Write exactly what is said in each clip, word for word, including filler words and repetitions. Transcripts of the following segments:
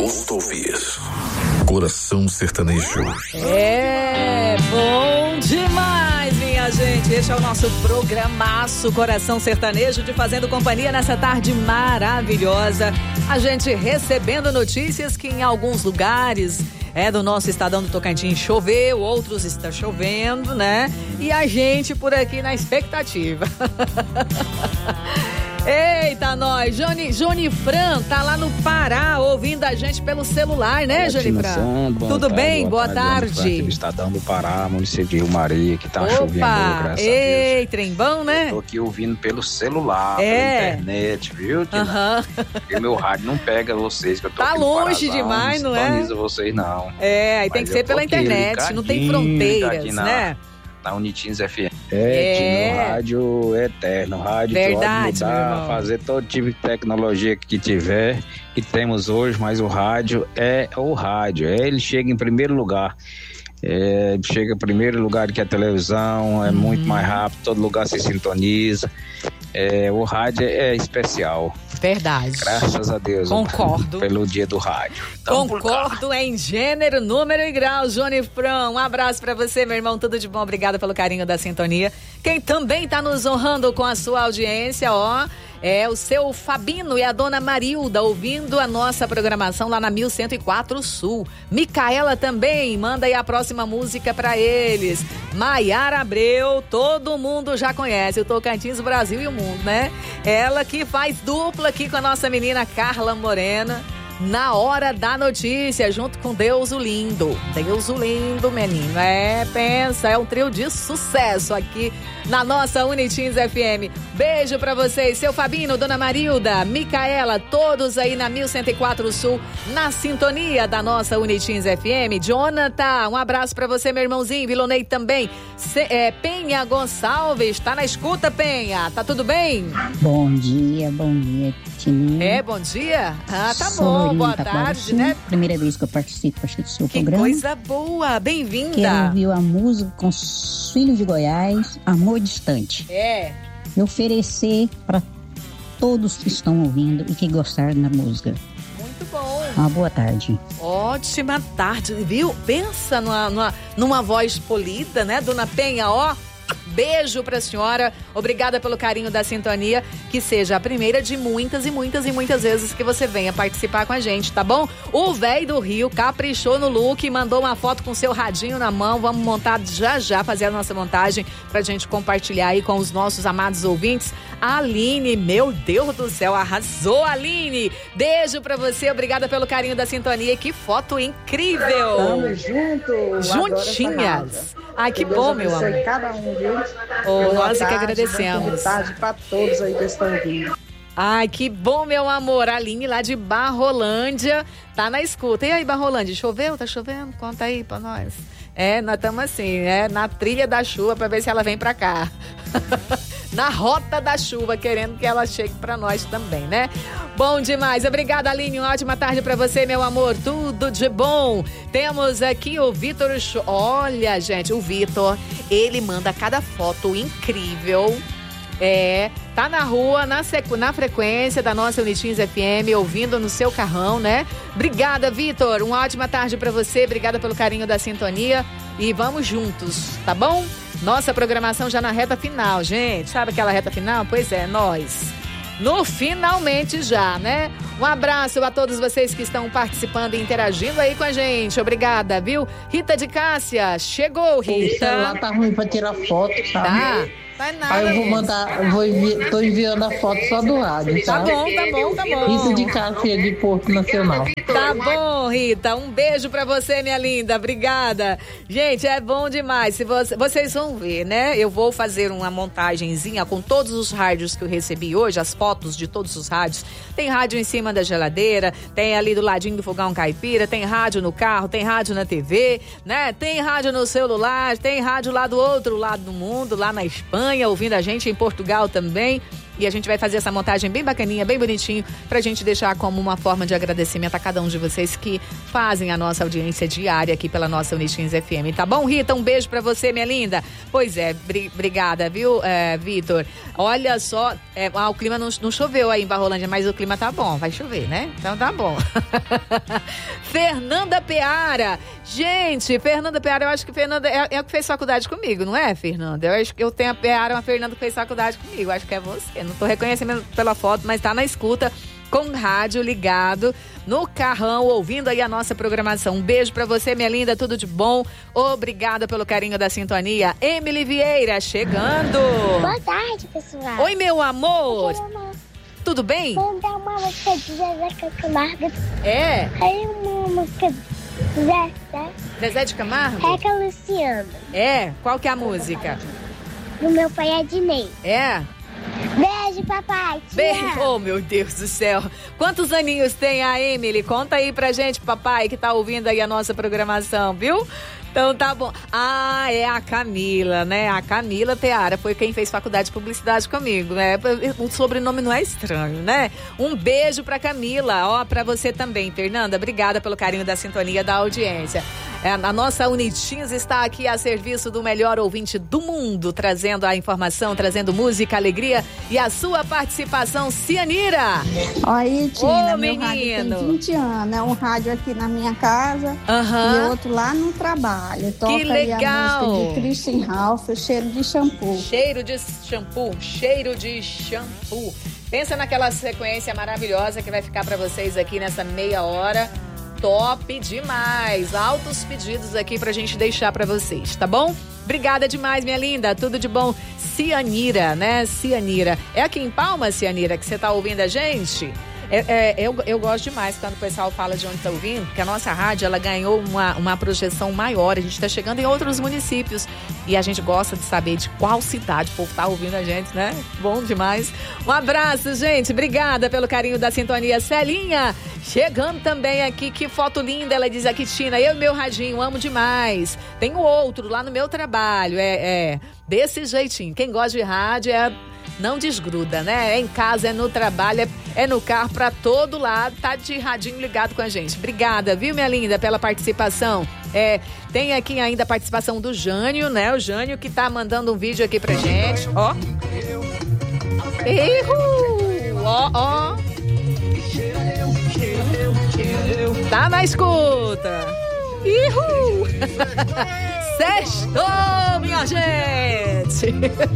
gosto ouvir. Coração Sertanejo. É bom demais, minha gente. Este é o nosso programaço Coração Sertanejo, de fazendo companhia nessa tarde maravilhosa. A gente recebendo notícias que em alguns lugares é do nosso estadão do Tocantins choveu, outros está chovendo, né? E a gente por aqui na expectativa. Eita, nós, Johnny, Johnny Fran tá lá no Pará ouvindo a gente pelo celular, né, Johnny Fran? Tudo bem? Boa tarde. Aqui estadão do Pará, município de Rio Maria, que tá Opa, chovendo, graças ei, a Deus. trem bom, né? Eu tô aqui ouvindo pelo celular, é. pela internet, viu? Aham. Uhum. Porque meu rádio não pega vocês, que eu tô tá aqui longe Parazão, demais, não, não é? Não sintoniza vocês, não. É, aí Mas tem que ser pela internet, não tem fronteiras, na, né? Na Unitins F M. É, é. No rádio eterno, rádio verdade, que pode mudar, fazer todo tipo de tecnologia que tiver, que temos hoje, mas o rádio é o rádio, ele chega em primeiro lugar. É, chega em primeiro lugar que a televisão, é hum. muito mais rápido, todo lugar se sintoniza. É, o rádio é especial. Verdade. Graças a Deus. Concordo. Pelo dia do rádio. Então, concordo em gênero, número e grau. Johnny Fran, um abraço pra você, meu irmão. Tudo de bom. Obrigada pelo carinho da sintonia. Quem também tá nos honrando com a sua audiência, ó, é o seu Fabino e a dona Marilda, ouvindo a nossa programação lá na mil cento e quatro Sul. Micaela também, manda aí a próxima música pra eles. Maiara Abreu, todo mundo já conhece, o Tocantins, o Brasil e o mundo, né? Ela que faz dupla aqui com a nossa menina Carla Morena, na hora da notícia, junto com Deus o Lindo. Deus o Lindo, menino. É, pensa, é um trio de sucesso aqui na nossa Unitins F M. Beijo pra vocês, seu Fabino, dona Marilda, Micaela, todos aí na mil cento e quatro Sul, na sintonia da nossa Unitins F M. Jonathan, um abraço pra você, meu irmãozinho. Vilonei também. Ce, é, Penha Gonçalves, tá na escuta, Penha? Tá tudo bem? Bom dia, bom dia, Tininha. É, bom dia? Ah, tá bom. Boa tarde, né? Primeira vez que eu participo acho, do seu que programa. Coisa boa, bem-vinda. Quero ouvir a música com os Filhos de Goiás, Amor Distante. É. E oferecer para todos que estão ouvindo e que gostaram da música. Muito bom. Uma boa tarde. Ótima tarde, viu? Pensa numa, numa, numa voz polida, né, dona Penha, ó. Beijo pra senhora, obrigada pelo carinho da sintonia, que seja a primeira de muitas e muitas e muitas vezes que você venha participar com a gente, tá bom? O velho do Rio caprichou no look, mandou uma foto com seu radinho na mão, vamos montar já já, fazer a nossa montagem pra gente compartilhar aí com os nossos amados ouvintes. A Aline, meu Deus do céu, arrasou, Aline! Beijo pra você, obrigada pelo carinho da sintonia, que foto incrível! Tamo junto! Juntinhas! Ai, que, que bom, meu amor! Cada um, viu? Oh, nós tarde, que agradecemos. Boa tarde pra todos aí que estão ouvindo. Ai, que bom, meu amor. A Aline lá de Barrolândia tá na escuta. E aí, Barrolândia, choveu? Tá chovendo? Conta aí pra nós. É, nós estamos assim, é, na trilha da chuva pra ver se ela vem pra cá. Na rota da chuva, querendo que ela chegue pra nós também, né? Bom demais. Obrigada, Aline. Uma ótima tarde pra você, meu amor. Tudo de bom. Temos aqui o Vitor. Olha, gente, o Vitor, ele manda cada foto incrível. É, tá na rua, na, sequ... na frequência da nossa Unitins F M, ouvindo no seu carrão, né? Obrigada, Vitor. Uma ótima tarde pra você. Obrigada pelo carinho da sintonia. E vamos juntos, tá bom? Nossa programação já na reta final, gente. Sabe aquela reta final? Pois é, nós. No finalmente já, né? Um abraço a todos vocês que estão participando e interagindo aí com a gente. Obrigada, viu? Rita de Cássia, chegou, Rita. O celular tá ruim pra tirar foto, sabe? Tá. Vai nada. Aí eu vou mandar, eu vou envi, tô enviando a foto só do rádio, tá? Tá bom, tá bom, tá bom. Isso de Cássia de Porto Nacional. Tá bom, Rita. Um beijo pra você, minha linda. Obrigada. Gente, é bom demais. Se você, vocês vão ver, né? Eu vou fazer uma montagenzinha com todos os rádios que eu recebi hoje, as fotos de todos os rádios. Tem rádio em cima da geladeira, tem ali do ladinho do fogão caipira, tem rádio no carro, tem rádio na T V, né? Tem rádio no celular, tem rádio lá do outro lado do mundo, lá na Espanha, ouvindo a gente, em Portugal também. E a gente vai fazer essa montagem bem bacaninha, bem bonitinho, pra gente deixar como uma forma de agradecimento a cada um de vocês que fazem a nossa audiência diária aqui pela nossa Unitins F M. Tá bom, Rita? Um beijo pra você, minha linda. Pois é, bri- obrigada, viu, é, Vitor? Olha só, é, ah, o clima não, não choveu aí em Barrolândia, mas o clima tá bom, vai chover, né? Então tá bom. Fernanda Peara. Gente, Fernanda Peara, eu acho que Fernanda é, é a que fez faculdade comigo, não é, Fernanda? Eu acho que eu tenho a Peara, uma Fernanda que fez faculdade comigo, acho que é você. Não tô reconhecendo pela foto, mas tá na escuta, com rádio ligado, no carrão, ouvindo aí a nossa programação. Um beijo pra você, minha linda, tudo de bom. Obrigada pelo carinho da sintonia. Emily Vieira, chegando. Boa tarde, pessoal. Oi, meu amor. Uma... Tudo bem? Mandar uma música de Zezé Camargo. É? Aí uma música de Zezé. Zezé de Camargo? Reca Luciano. É? Qual que é a música? Do meu pai Ednei. É? Beijo, papai. Te Beijo. amo. Oh, meu Deus do céu. Quantos aninhos tem a Emily? Conta aí pra gente, papai, que tá ouvindo aí a nossa programação, viu? Então tá bom. Ah, é a Camila, né? A Camila Peara foi quem fez faculdade de publicidade comigo, né? O sobrenome não é estranho, né? Um beijo pra Camila, ó, pra você também, Fernanda. Obrigada pelo carinho da sintonia da audiência. É, a nossa Unitins está aqui a serviço do melhor ouvinte do mundo, trazendo a informação, trazendo música, alegria e a sua participação, Cianira. Oi, Tina, Ô, meu menino. rádio tem vinte anos, é um rádio aqui na minha casa Aham. e outro lá no trabalho. Toca aí legal. a música de Christian Ralph, Cheiro de Shampoo. Cheiro de shampoo, cheiro de shampoo. Pensa naquela sequência maravilhosa que vai ficar pra vocês aqui nessa meia hora. Top demais. Altos pedidos aqui pra gente deixar pra vocês, tá bom? Obrigada demais, minha linda. Tudo de bom. Cianira, né? Cianira. É aqui em Palmas, Cianira, que você tá ouvindo a gente? É, é, eu, eu gosto demais quando o pessoal fala de onde está ouvindo, porque a nossa rádio, ela ganhou uma, uma projeção maior, a gente está chegando em outros municípios e a gente gosta de saber de qual cidade o povo está ouvindo a gente, né? Bom demais. Um abraço, gente, obrigada pelo carinho da sintonia. Celinha, chegando também aqui, que foto linda, ela diz aqui, Tina, eu e meu radinho, amo demais. Tenho outro lá no meu trabalho, é, é desse jeitinho, quem gosta de rádio é... Não desgruda, né? É em casa, é no trabalho, é, é no carro, pra todo lado, tá de radinho ligado com a gente. Obrigada, viu, minha linda, pela participação. É, tem aqui ainda a participação do Jânio, né? O Jânio que tá mandando um vídeo aqui pra gente. Ó. Erro! Ó, ó. Tá na escuta. Ihu! Sextou, minha gente!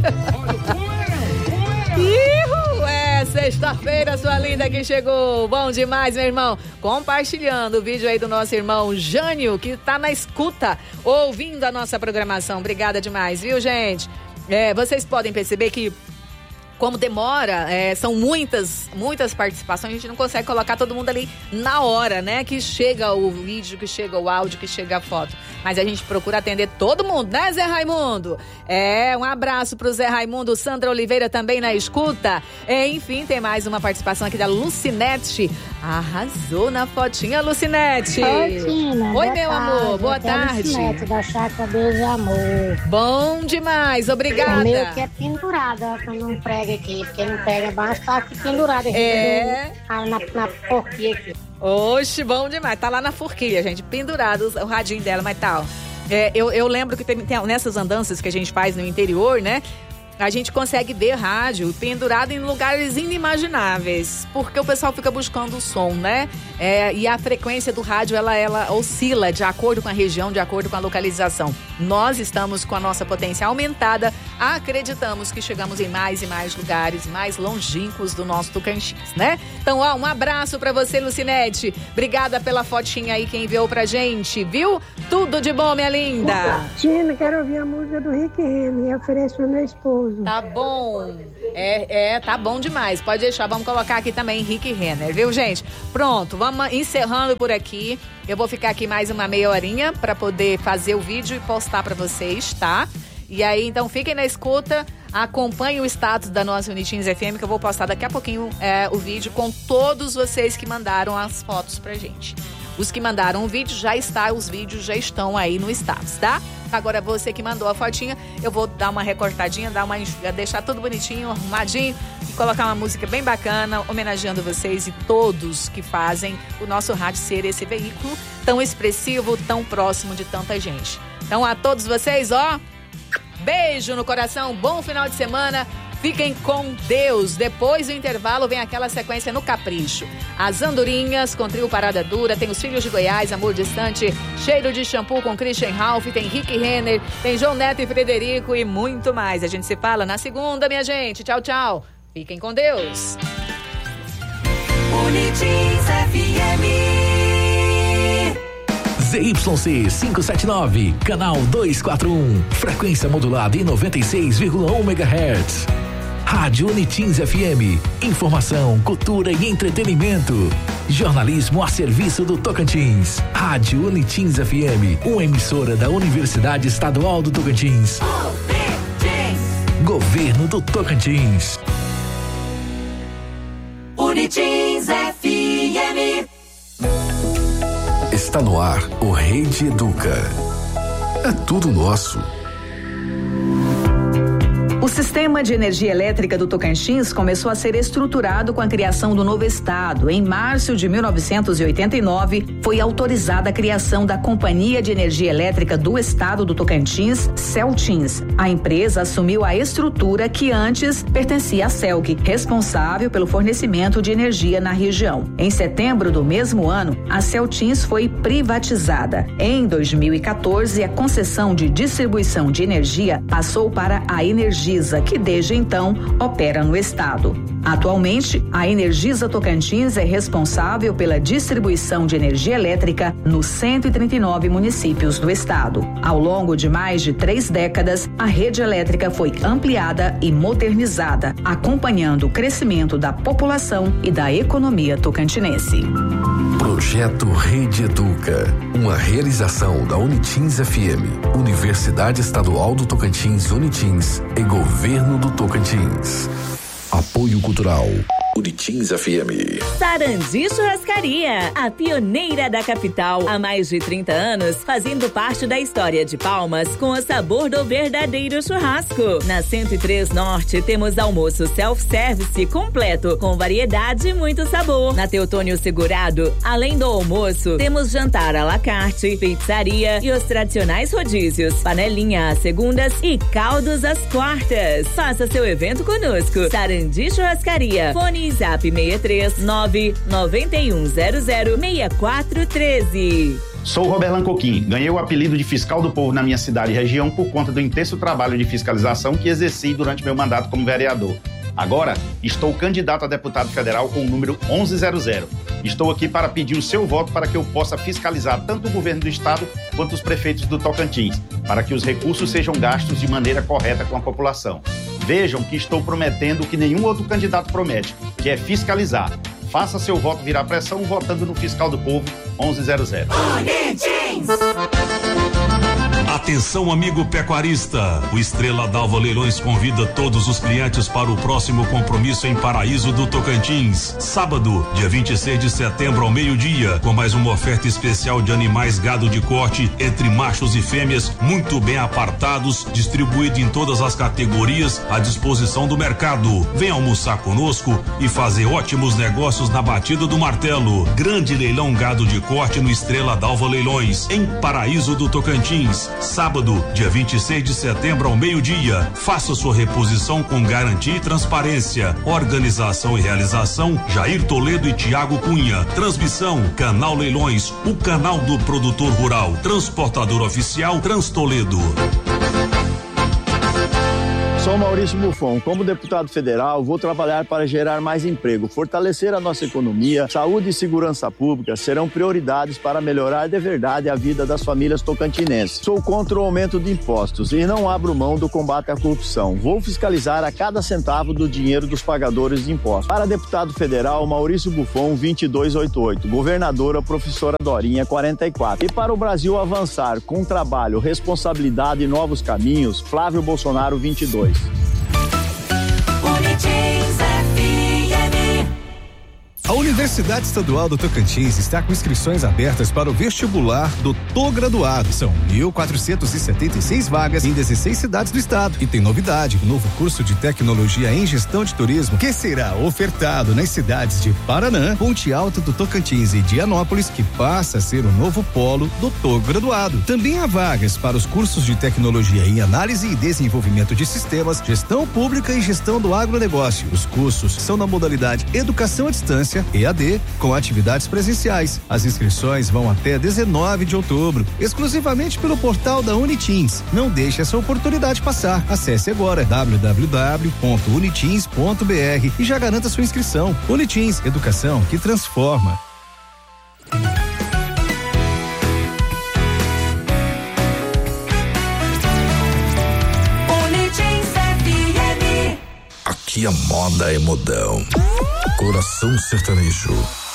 Ihu! É, sexta-feira, sua linda que chegou. Bom demais, meu irmão. Compartilhando o vídeo aí do nosso irmão Jânio, que tá na escuta, ouvindo a nossa programação. Obrigada demais, viu, gente? É, vocês podem perceber que como demora, é, são muitas, muitas participações, a gente não consegue colocar todo mundo ali na hora, né? Que chega o vídeo, que chega o áudio, que chega a foto. Mas a gente procura atender todo mundo, né, Zé Raimundo? É, um abraço pro Zé Raimundo, Sandra Oliveira também na escuta. É, enfim, tem mais uma participação aqui da Lucinete. Arrasou na fotinha, Lucinete. Oi, Tina. Oi, Boa meu tarde. amor, boa Aqui é a tarde. Lucinete, da Chácara Deus e Amor. Bom demais, obrigada. O meu que é pendurado, ó, quando não prega aqui, porque não prega baixo, tá aqui pendurado aqui. É. Na, na porquinha aqui. Oxe, bom demais. Tá lá na forquilha, gente, pendurado o radinho dela, mas tal. É, eu, eu lembro que tem, tem, nessas andanças que a gente faz no interior, né? A gente consegue ver rádio pendurado em lugares inimagináveis, porque o pessoal fica buscando o som, né? É, e a frequência do rádio, ela, ela oscila de acordo com a região, de acordo com a localização. Nós estamos com a nossa potência aumentada, acreditamos que chegamos em mais e mais lugares, mais longínquos do nosso Tocantins, né? Então, ó, um abraço pra você, Lucinete. Obrigada pela fotinha aí que enviou pra gente, viu? Tudo de bom, minha linda. Tina, quero ouvir a música do Rick Renner e ofereço pro meu esposo. Tá bom. É, é, tá bom demais. Pode deixar, vamos colocar aqui também Rick Renner, viu, gente? Pronto, vamos encerrando por aqui. Eu vou ficar aqui mais uma meia horinha pra poder fazer o vídeo e postar pra vocês, tá? E aí, então, fiquem na escuta, acompanhem o status da nossa Unitins F M, que eu vou postar daqui a pouquinho é, o vídeo com todos vocês que mandaram as fotos pra gente. Os que mandaram o vídeo já está, os vídeos já estão aí no status, tá? Agora você que mandou a fotinha, eu vou dar uma recortadinha, dar uma deixar tudo bonitinho, arrumadinho e colocar uma música bem bacana, homenageando vocês e todos que fazem o nosso rádio ser esse veículo tão expressivo, tão próximo de tanta gente. Então a todos vocês, ó, beijo no coração, bom final de semana. Fiquem com Deus. Depois do intervalo vem aquela sequência no Capricho. As Andorinhas com trio Parada Dura, tem os Filhos de Goiás, Amor Distante, Cheiro de Shampoo com Christian Ralph, tem Rick Renner, tem João Neto e Frederico e muito mais. A gente se fala na segunda, minha gente. Tchau, tchau. Fiquem com Deus. Unitins F M. Z Y C quinhentos e setenta e nove, canal duzentos e quarenta e um, frequência modulada em noventa e seis vírgula um megahertz. Rádio Unitins F M, informação, cultura e entretenimento. Jornalismo a serviço do Tocantins. Rádio Unitins F M, uma emissora da Universidade Estadual do Tocantins. Governo do Tocantins. Unitins F M. Está no ar o Rede Educa. É tudo nosso. O sistema de energia elétrica do Tocantins começou a ser estruturado com a criação do novo estado. Em março de mil novecentos e oitenta e nove, foi autorizada a criação da Companhia de Energia Elétrica do Estado do Tocantins, Celtins. A empresa assumiu a estrutura que antes pertencia à Celg, responsável pelo fornecimento de energia na região. Em setembro do mesmo ano, a Celtins foi privatizada. Em dois mil e quatorze, a concessão de distribuição de energia passou para a Energisa, que desde então opera no estado. Atualmente, a Energisa Tocantins é responsável pela distribuição de energia elétrica nos cento e trinta e nove municípios do estado. Ao longo de mais de três décadas, a rede elétrica foi ampliada e modernizada, acompanhando o crescimento da população e da economia tocantinense. Projeto Rede Educa, uma realização da Unitins F M, Universidade Estadual do Tocantins Unitins e Governo do Tocantins. Apoio Cultural Unitins F M. Sarandi Churrascaria, a pioneira da capital, há mais de trinta anos, fazendo parte da história de Palmas com o sabor do verdadeiro churrasco. Na cento e três Norte temos almoço self-service completo, com variedade e muito sabor. Na Teotônio Segurado, além do almoço, temos jantar à la carte, pizzaria e os tradicionais rodízios, panelinha às segundas e caldos às quartas. Faça seu evento conosco. Sarandi Churrascaria, fone Zap seis três nove nove um zero zero seis quatro um três. Sou Roberlan Coquim, ganhei o apelido de fiscal do povo na minha cidade e região por conta do intenso trabalho de fiscalização que exerci durante meu mandato como vereador. Agora, estou candidato a deputado federal com o número onze zero zero. Estou aqui para pedir o seu voto para que eu possa fiscalizar tanto o governo do estado quanto os prefeitos do Tocantins, para que os recursos sejam gastos de maneira correta com a população. Vejam que estou prometendo o que nenhum outro candidato promete, que é fiscalizar. Faça seu voto virar pressão votando no Fiscal do Povo onze zero zero. Atenção, amigo pecuarista! O Estrela d'Alva Leilões convida todos os clientes para o próximo compromisso em Paraíso do Tocantins. Sábado, dia vinte e seis de setembro, ao meio-dia, com mais uma oferta especial de animais gado de corte entre machos e fêmeas, muito bem apartados, distribuído em todas as categorias à disposição do mercado. Venha almoçar conosco e fazer ótimos negócios na batida do martelo. Grande leilão gado de corte no Estrela d'Alva Leilões, em Paraíso do Tocantins. Sábado, dia vinte e seis de setembro, ao meio-dia. Faça sua reposição com garantia e transparência. Organização e realização, Jair Toledo e Tiago Cunha. Transmissão, Canal Leilões, o canal do produtor rural. Transportador oficial, Transtoledo. Sou Maurício Buffon. Como deputado federal, vou trabalhar para gerar mais emprego, fortalecer a nossa economia. Saúde e segurança pública serão prioridades para melhorar de verdade a vida das famílias tocantinenses. Sou contra o aumento de impostos e não abro mão do combate à corrupção. Vou fiscalizar a cada centavo do dinheiro dos pagadores de impostos. Para deputado federal, Maurício Buffon, vinte e dois oitenta e oito. Governadora, professora Dorinha, quarenta e quatro. E para o Brasil avançar com trabalho, responsabilidade e novos caminhos, Flávio Bolsonaro, vinte e dois. Unitins F M. A Universidade Estadual do Tocantins está com inscrições abertas para o vestibular do Tô Graduado. São mil quatrocentas e setenta e seis vagas em dezesseis cidades do estado. E tem novidade, o novo curso de tecnologia em gestão de turismo que será ofertado nas cidades de Paranã, Ponte Alta do Tocantins e Dianópolis, que passa a ser o novo polo do Tô Graduado. Também há vagas para os cursos de tecnologia em análise e desenvolvimento de sistemas, gestão pública e gestão do agronegócio. Os cursos são na modalidade educação à distância, E A D, com atividades presenciais. As inscrições vão até dezenove de outubro, exclusivamente pelo portal da Unitins. Não deixe essa oportunidade passar. Acesse agora w w w ponto unitins ponto b r e já garanta sua inscrição. Unitins, educação que transforma. Aqui a moda é modão. Coração sertanejo.